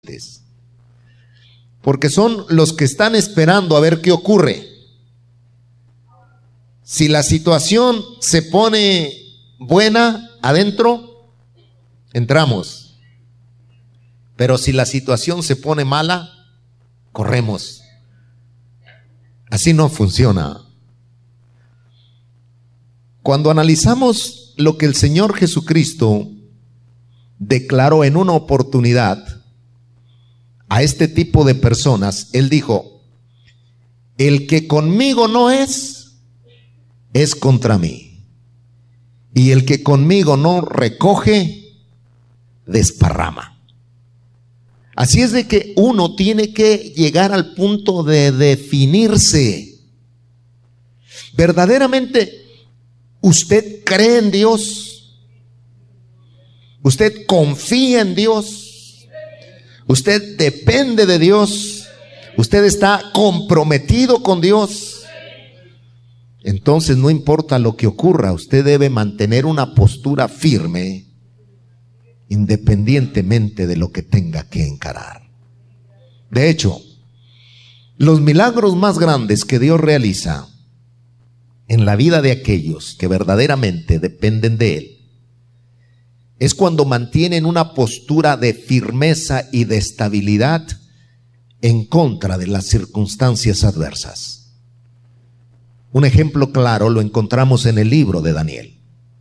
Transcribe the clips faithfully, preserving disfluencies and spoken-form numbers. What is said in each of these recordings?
porque son los que están esperando a ver qué ocurre. Si la situación se pone buena adentro, entramos. Pero si la situación se pone mala, corremos. Así no funciona. Cuando analizamos lo que el Señor Jesucristo declaró en una oportunidad a este tipo de personas, Él dijo: el que conmigo no es, es contra mí. Y el que conmigo no recoge, desparrama. Así es de que uno tiene que llegar al punto de definirse. Verdaderamente, ¿usted cree en Dios? ¿Usted confía en Dios? ¿Usted depende de Dios? ¿Usted está comprometido con Dios? Entonces no importa lo que ocurra, usted debe mantener una postura firme, independientemente de lo que tenga que encarar. De hecho, los milagros más grandes que Dios realiza en la vida de aquellos que verdaderamente dependen de Él, es cuando mantienen una postura de firmeza y de estabilidad en contra de las circunstancias adversas. Un ejemplo claro lo encontramos en el libro de Daniel.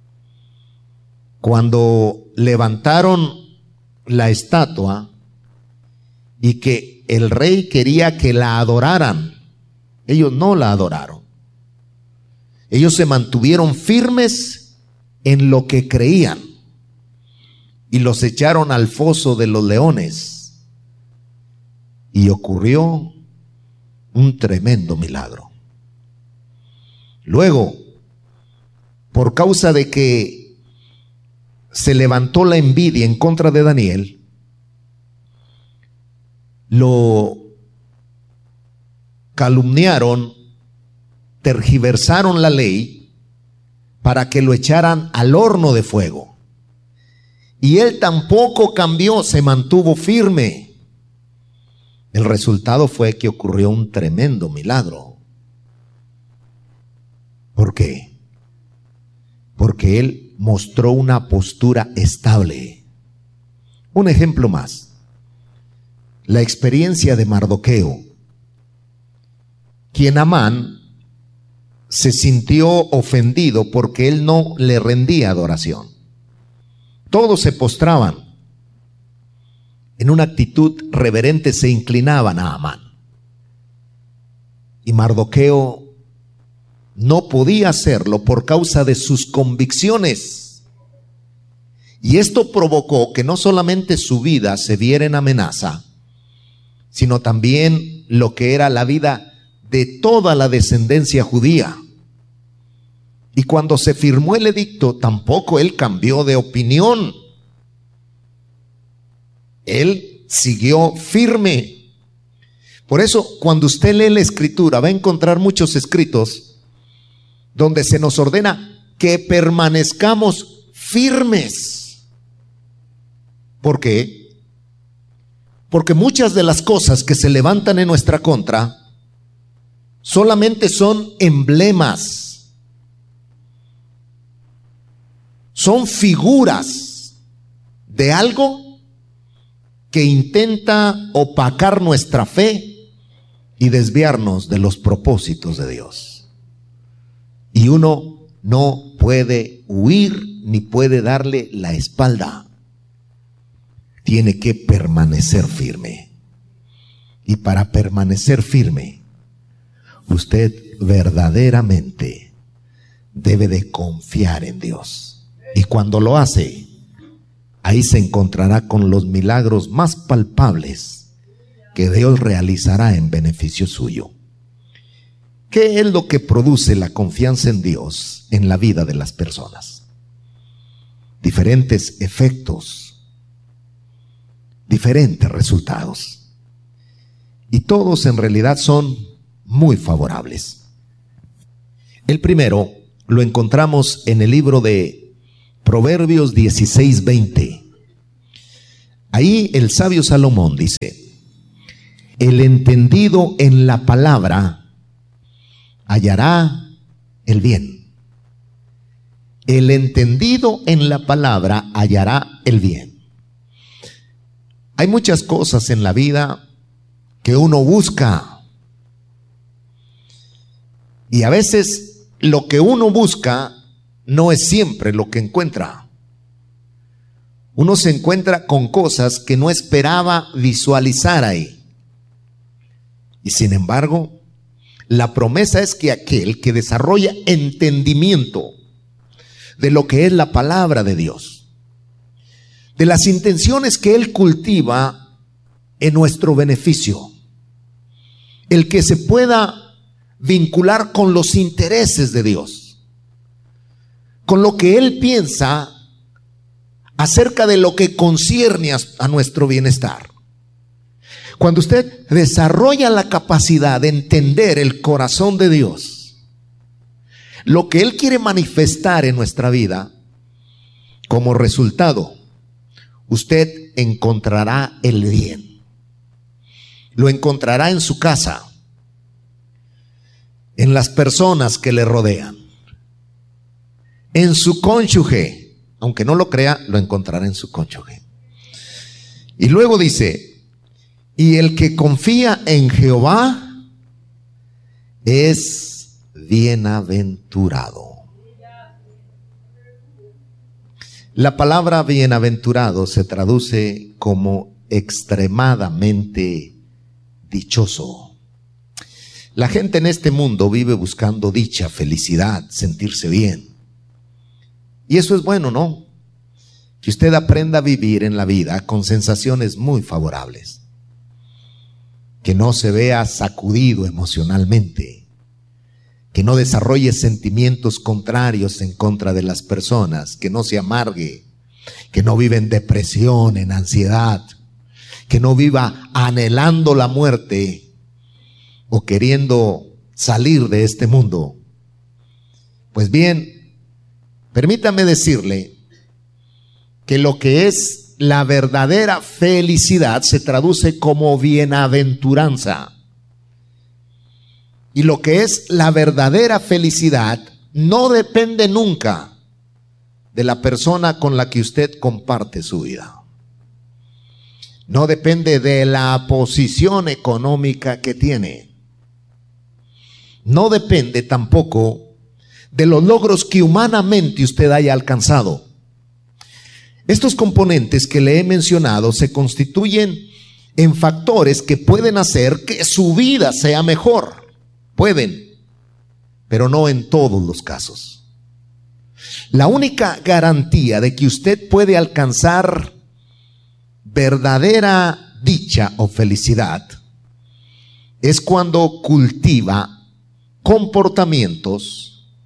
Cuando levantaron la estatua y que el rey quería que la adoraran, ellos no la adoraron. Ellos se mantuvieron firmes en lo que creían y los echaron al foso de los leones. Y ocurrió un tremendo milagro. Luego, por causa de que se levantó la envidia en contra de Daniel, lo calumniaron, tergiversaron la ley para que lo echaran al horno de fuego. Y él tampoco cambió, se mantuvo firme. El resultado fue que ocurrió un tremendo milagro. ¿Por qué? Porque él mostró una postura estable. Un ejemplo más: la experiencia de Mardoqueo, quien Amán se sintió ofendido porque él no le rendía adoración. Todos se postraban, en una actitud reverente se inclinaban a Amán. Y Mardoqueo no podía hacerlo por causa de sus convicciones. Y esto provocó que no solamente su vida se viera en amenaza, sino también lo que era la vida de toda la descendencia judía. Y cuando se firmó el edicto, tampoco él cambió de opinión. Él siguió firme. Por eso, cuando usted lee la Escritura, va a encontrar muchos escritos donde se nos ordena que permanezcamos firmes. ¿Por qué? Porque muchas de las cosas que se levantan en nuestra contra solamente son emblemas, son figuras de algo que intenta opacar nuestra fe y desviarnos de los propósitos de Dios. Y uno no puede huir ni puede darle la espalda. Tiene que permanecer firme. Y para permanecer firme, usted verdaderamente debe de confiar en Dios. Y cuando lo hace, ahí se encontrará con los milagros más palpables que Dios realizará en beneficio suyo. ¿Qué es lo que produce la confianza en Dios en la vida de las personas? Diferentes efectos, diferentes resultados. Y todos en realidad son muy favorables. El primero lo encontramos en el libro de Proverbios dieciséis veinte. Ahí el sabio Salomón dice: el entendido en la palabra hallará el bien. El entendido en la palabra hallará el bien. Hay muchas cosas en la vida que uno busca, y a veces lo que uno busca no es siempre lo que encuentra. Uno se encuentra con cosas que no esperaba visualizar ahí. Y sin embargo, la promesa es que aquel que desarrolla entendimiento de lo que es la palabra de Dios, de las intenciones que Él cultiva en nuestro beneficio, el que se pueda vincular con los intereses de Dios, con lo que Él piensa acerca de lo que concierne a, a nuestro bienestar. Cuando usted desarrolla la capacidad de entender el corazón de Dios, lo que Él quiere manifestar en nuestra vida, como resultado, usted encontrará el bien. Lo encontrará en su casa, en las personas que le rodean, en su cónyuge. Aunque no lo crea, lo encontrará en su cónyuge. Y luego dice: y el que confía en Jehová es bienaventurado. La palabra bienaventurado se traduce como extremadamente dichoso. La gente en este mundo vive buscando dicha, felicidad, sentirse bien. Y eso es bueno, ¿no? Que usted aprenda a vivir en la vida con sensaciones muy favorables. Que no se vea sacudido emocionalmente. Que no desarrolle sentimientos contrarios en contra de las personas. Que no se amargue. Que no viva en depresión, en ansiedad. Que no viva anhelando la muerte o queriendo salir de este mundo. Pues bien, permítame decirle que lo que es la verdadera felicidad se traduce como bienaventuranza. Y lo que es la verdadera felicidad no depende nunca de la persona con la que usted comparte su vida. No depende de la posición económica que tiene. No depende tampoco de los logros que humanamente usted haya alcanzado. Estos componentes que le he mencionado se constituyen en factores que pueden hacer que su vida sea mejor. Pueden, pero no en todos los casos. La única garantía de que usted puede alcanzar verdadera dicha o felicidad es cuando cultiva comportamientos,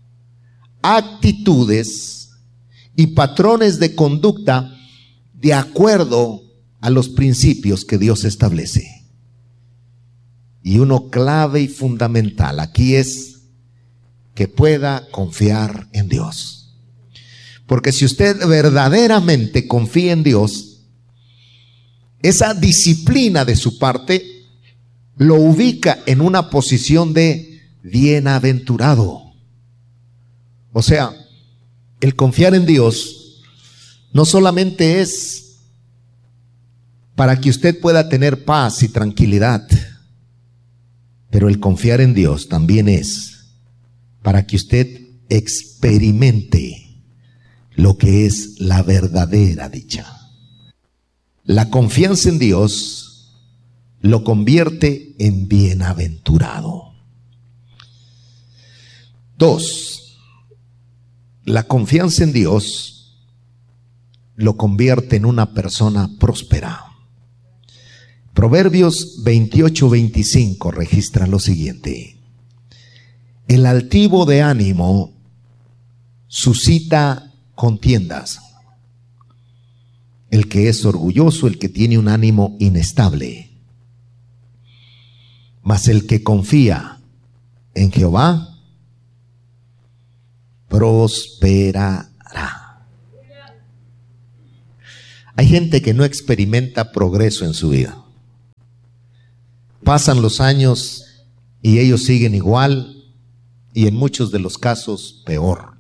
actitudes y patrones de conducta de acuerdo a los principios que Dios establece. Y uno clave y fundamental aquí es que pueda confiar en Dios. Porque si usted verdaderamente confía en Dios, esa disciplina de su parte lo ubica en una posición de bienaventurado. O sea, el confiar en Dios no solamente es para que usted pueda tener paz y tranquilidad, pero el confiar en Dios también es para que usted experimente lo que es la verdadera dicha. La confianza en Dios lo convierte en bienaventurado. Dos, la confianza en Dios lo convierte en una persona próspera. Proverbios veintiocho veinticinco registra lo siguiente: el altivo de ánimo suscita contiendas. El que es orgulloso, el que tiene un ánimo inestable. Mas el que confía en Jehová prosperará. Hay gente que no experimenta progreso en su vida. Pasan los años y ellos siguen igual y en muchos de los casos peor.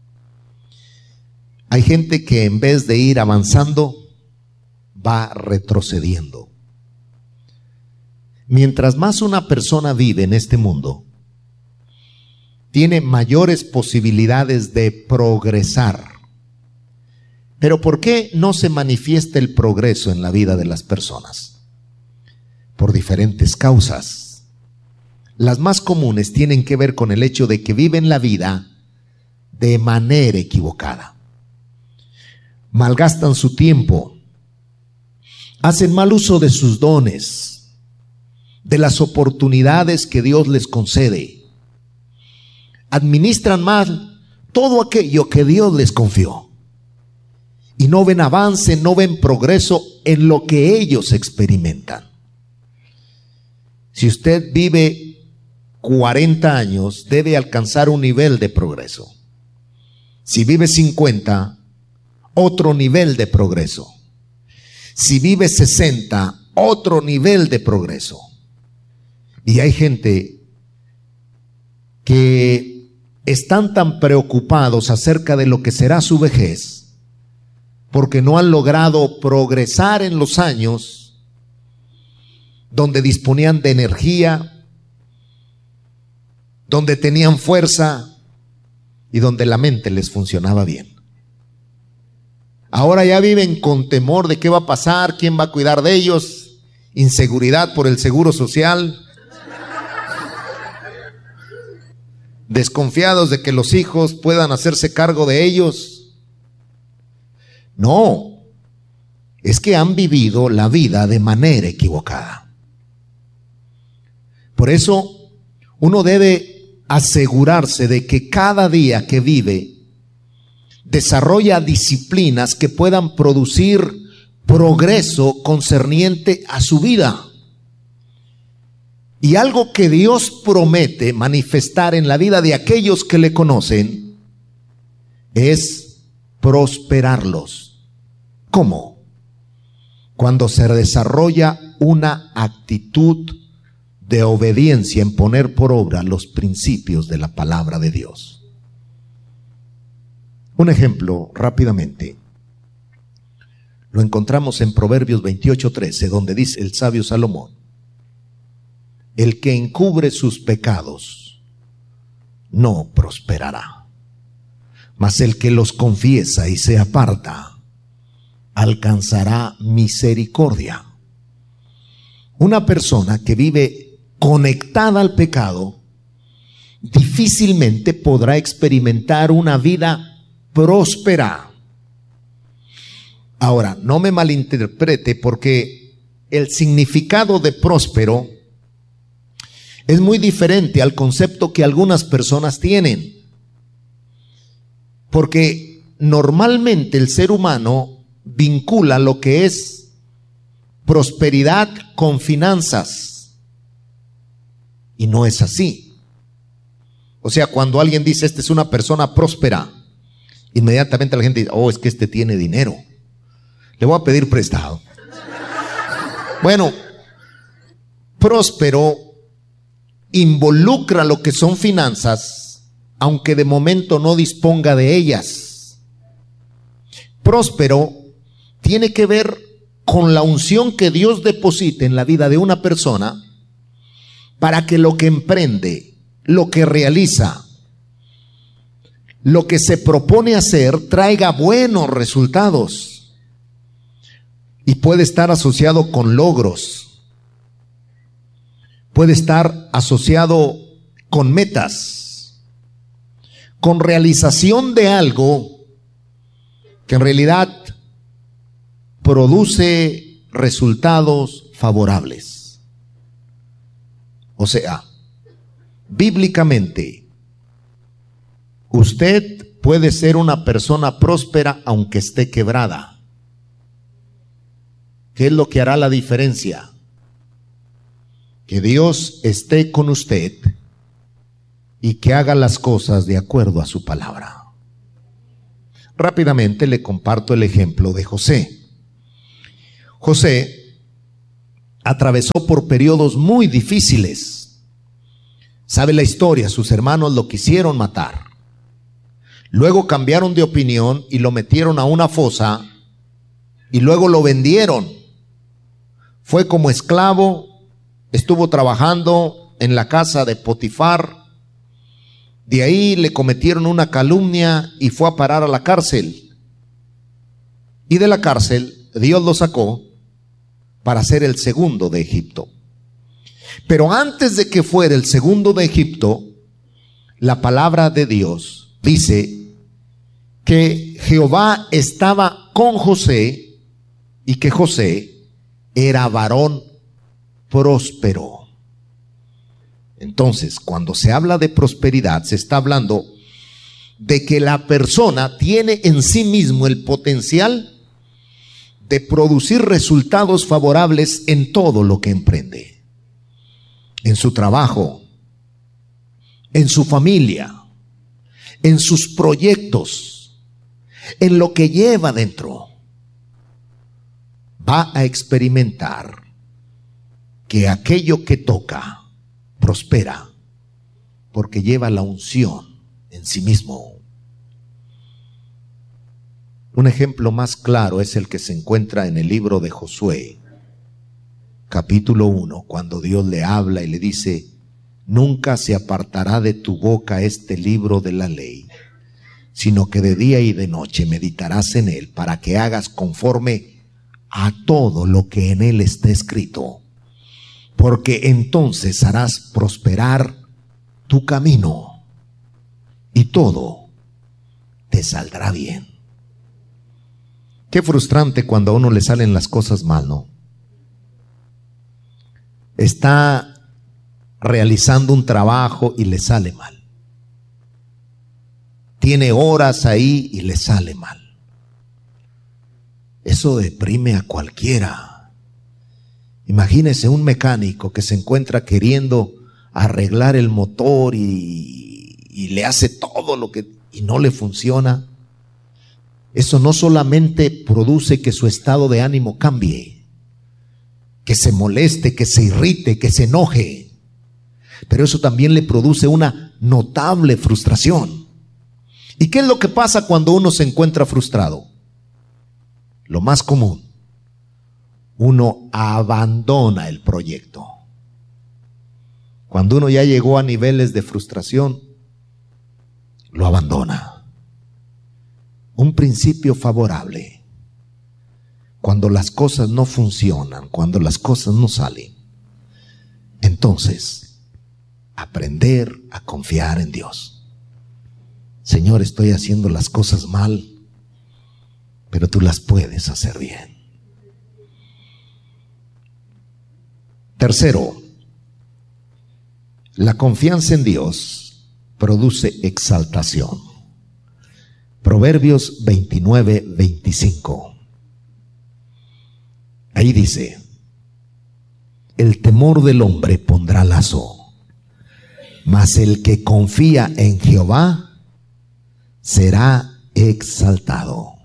Hay gente que en vez de ir avanzando, va retrocediendo. Mientras más una persona vive en este mundo, tiene mayores posibilidades de progresar. Pero ¿por qué no se manifiesta el progreso en la vida de las personas? Por diferentes causas. Las más comunes tienen que ver con el hecho de que viven la vida de manera equivocada. Malgastan su tiempo, hacen mal uso de sus dones, de las oportunidades que Dios les concede. Administran mal todo aquello que Dios les confió. Y no ven avance, no ven progreso en lo que ellos experimentan. Si usted vive cuarenta años, debe alcanzar un nivel de progreso. Si vive cincuenta, otro nivel de progreso. Si vive sesenta, otro nivel de progreso. Y hay gente que están tan preocupados acerca de lo que será su vejez, porque no han logrado progresar en los años donde disponían de energía, donde tenían fuerza y donde la mente les funcionaba bien. Ahora ya viven con temor de qué va a pasar, quién va a cuidar de ellos, inseguridad por el seguro social, desconfiados de que los hijos puedan hacerse cargo de ellos. No, es que han vivido la vida de manera equivocada. Por eso uno debe asegurarse de que cada día que vive desarrolla disciplinas que puedan producir progreso concerniente a su vida. Y algo que Dios promete manifestar en la vida de aquellos que le conocen es prosperarlos. ¿Cómo? Cuando se desarrolla una actitud de obediencia en poner por obra los principios de la palabra de Dios. Un ejemplo rápidamente. Lo encontramos en Proverbios veintiocho trece, donde dice el sabio Salomón: el que encubre sus pecados no prosperará, mas el que los confiesa y se aparta alcanzará misericordia. Una persona que vive conectada al pecado difícilmente podrá experimentar una vida próspera. Ahora, no me malinterprete, porque el significado de próspero es muy diferente al concepto que algunas personas tienen. Porque normalmente el ser humano vincula lo que es prosperidad con finanzas. Y no es así. O sea, cuando alguien dice, esta es una persona próspera, inmediatamente la gente dice, oh, es que este tiene dinero, le voy a pedir prestado. Bueno, próspero involucra lo que son finanzas, aunque de momento no disponga de ellas. Próspero tiene que ver con la unción que Dios deposita en la vida de una persona para que lo que emprende, lo que realiza, lo que se propone hacer traiga buenos resultados. Y puede estar asociado con logros, puede estar asociado con metas, con realización de algo que en realidad produce resultados favorables. O sea, bíblicamente, usted puede ser una persona próspera aunque esté quebrada. ¿Qué es lo que hará la diferencia? Que Dios esté con usted y que haga las cosas de acuerdo a su palabra. Rápidamente le comparto el ejemplo de José. José atravesó por periodos muy difíciles. ¿Sabe la historia? Sus hermanos lo quisieron matar. Luego cambiaron de opinión y lo metieron a una fosa y luego lo vendieron. Fue como esclavo, estuvo trabajando en la casa de Potifar. De ahí le cometieron una calumnia y fue a parar a la cárcel. Y de la cárcel Dios lo sacó para ser el segundo de Egipto. Pero antes de que fuera el segundo de Egipto, la palabra de Dios dice que Jehová estaba con José y que José era varón próspero. Entonces, cuando se habla de prosperidad, se está hablando de que la persona tiene en sí mismo el potencial de producir resultados favorables en todo lo que emprende. En su trabajo, en su familia, en sus proyectos, en lo que lleva dentro. Va a experimentar que aquello que toca prospera porque lleva la unción en sí mismo. Un ejemplo más claro es el que se encuentra en el libro de Josué, capítulo uno, cuando Dios le habla y le dice: nunca se apartará de tu boca este libro de la ley, sino que de día y de noche meditarás en él, para que hagas conforme a todo lo que en él está escrito, porque entonces harás prosperar tu camino y todo te saldrá bien. Qué frustrante cuando a uno le salen las cosas mal, ¿no? Está realizando un trabajo y le sale mal. Tiene horas ahí y le sale mal. Eso deprime a cualquiera. Imagínese un mecánico que se encuentra queriendo arreglar el motor y, y le hace todo lo que y no le funciona. Eso no solamente produce que su estado de ánimo cambie, que se moleste, que se irrite, que se enoje, pero eso también le produce una notable frustración. ¿Y qué es lo que pasa cuando uno se encuentra frustrado? Lo más común, uno abandona el proyecto. Cuando uno ya llegó a niveles de frustración, lo abandona. Un principio favorable: cuando las cosas no funcionan, cuando las cosas no salen, entonces aprender a confiar en Dios. Señor, estoy haciendo las cosas mal, pero tú las puedes hacer bien. Tercero, la confianza en Dios produce exaltación. Proverbios veintinueve, veinticinco. Ahí dice: el temor del hombre pondrá lazo, mas el que confía en Jehová será exaltado.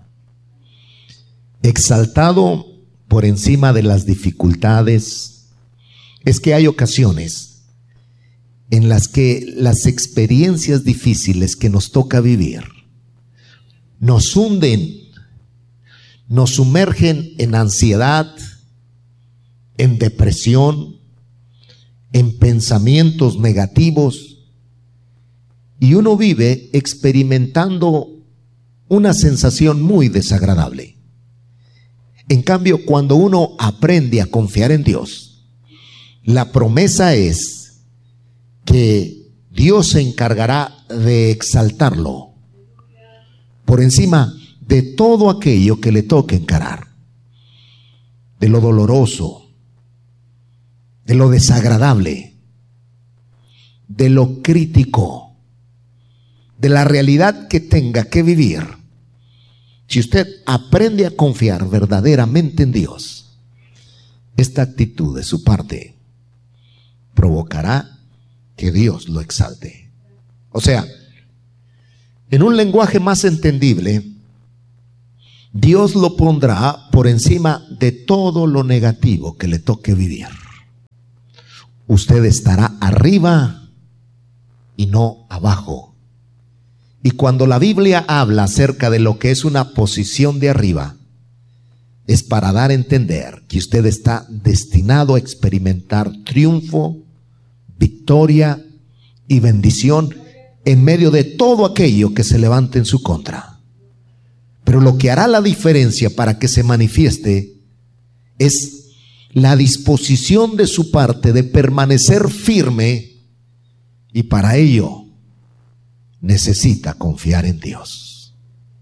Exaltado por encima de las dificultades. Es que hay ocasiones en las que las experiencias difíciles que nos toca vivir nos hunden, nos sumergen en ansiedad, en depresión, en pensamientos negativos, y uno vive experimentando una sensación muy desagradable. En cambio, cuando uno aprende a confiar en Dios, la promesa es que Dios se encargará de exaltarlo por encima de todo aquello que le toque encarar, de lo doloroso, de lo desagradable, de lo crítico, de la realidad que tenga que vivir. Si usted aprende a confiar verdaderamente en Dios, esta actitud de su parte provocará que Dios lo exalte. O sea, en un lenguaje más entendible, Dios lo pondrá por encima de todo lo negativo que le toque vivir. Usted estará arriba y no abajo. Y cuando la Biblia habla acerca de lo que es una posición de arriba, es para dar a entender que usted está destinado a experimentar triunfo, victoria y bendición en medio de todo aquello que se levante en su contra. Pero lo que hará la diferencia para que se manifieste es la disposición de su parte de permanecer firme, y para ello necesita confiar en Dios.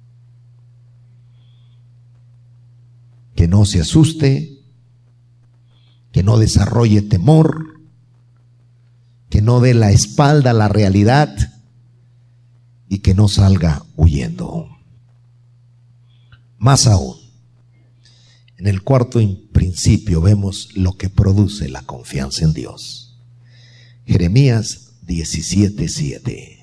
Que no se asuste, que no desarrolle temor, que no dé la espalda a la realidad y que no salga huyendo. Más aún, en el cuarto principio vemos lo que produce la confianza en Dios. Jeremías diecisiete siete.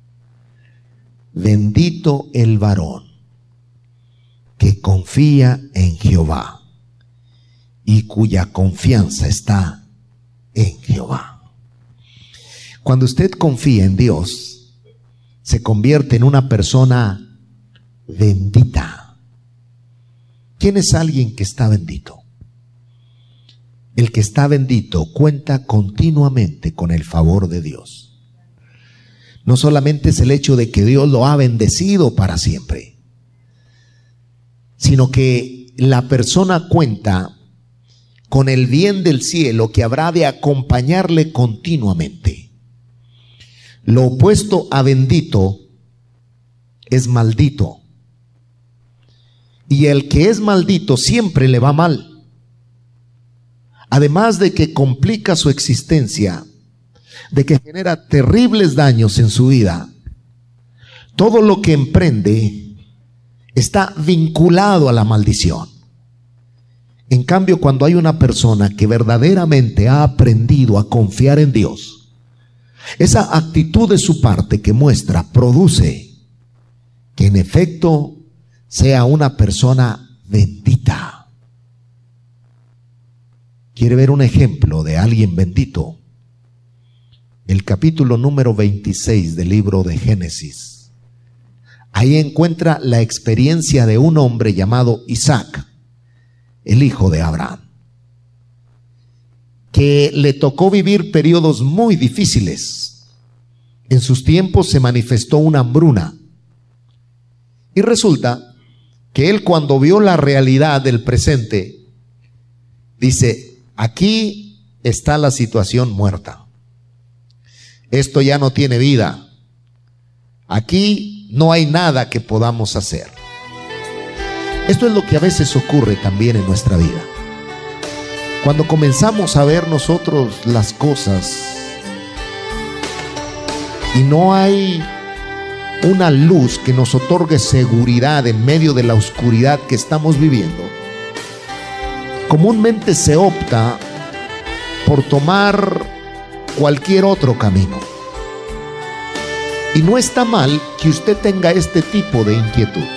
Bendito el varón que confía en Jehová y cuya confianza está en Jehová. Cuando usted confía en Dios, se convierte en una persona bendita. ¿Quién es alguien que está bendito? El que está bendito cuenta continuamente con el favor de Dios. No solamente es el hecho de que Dios lo ha bendecido para siempre, sino que la persona cuenta con el bien del cielo que habrá de acompañarle continuamente. Lo opuesto a bendito es maldito. Y el que es maldito siempre le va mal. Además de que complica su existencia, de que genera terribles daños en su vida, todo lo que emprende está vinculado a la maldición. En cambio, cuando hay una persona que verdaderamente ha aprendido a confiar en Dios, esa actitud de su parte que muestra produce que en efecto sea una persona bendita. ¿Quiere ver un ejemplo de alguien bendito? El capítulo número veintiséis del libro de Génesis. Ahí encuentra la experiencia de un hombre llamado Isaac, el hijo de Abraham, que le tocó vivir periodos muy difíciles. En sus tiempos se manifestó una hambruna. Y resulta que él, cuando vio la realidad del presente, dice: aquí está la situación muerta. Esto ya no tiene vida. Aquí no hay nada que podamos hacer. Esto es lo que a veces ocurre también en nuestra vida. Cuando comenzamos a ver nosotros las cosas y no hay una luz que nos otorgue seguridad en medio de la oscuridad que estamos viviendo, comúnmente se opta por tomar cualquier otro camino. Y no está mal que usted tenga este tipo de inquietud,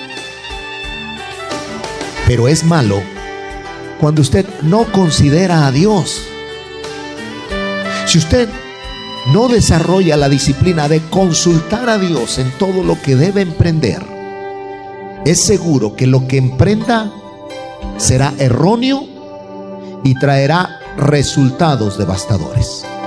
pero es malo cuando usted no considera a Dios. Si usted no desarrolla la disciplina de consultar a Dios en todo lo que debe emprender, es seguro que lo que emprenda será erróneo y traerá resultados devastadores.